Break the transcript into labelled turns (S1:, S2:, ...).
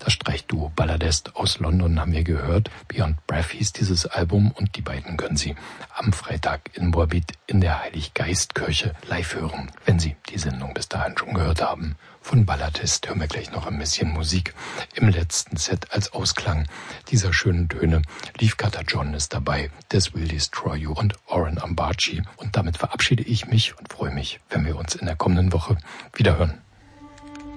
S1: Das Streichduo Balladest aus London haben wir gehört. Beyond Breath hieß dieses Album und die beiden können Sie am Freitag in Moabit in der Heiliggeistkirche live hören. Wenn Sie die Sendung bis dahin schon gehört haben. Von Balladest hören wir gleich noch ein bisschen Musik. Im letzten Set als Ausklang dieser schönen Töne Leaf Cutter John ist dabei, This Will Destroy You und Oren Ambaci. Und damit verabschiede ich mich und freue mich, wenn wir uns in der kommenden Woche wieder hören.